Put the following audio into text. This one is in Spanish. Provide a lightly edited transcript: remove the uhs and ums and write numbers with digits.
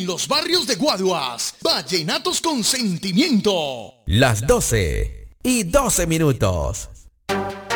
los barrios de Guaduas. Vallenatos con sentimiento. Las 12:12 minutos.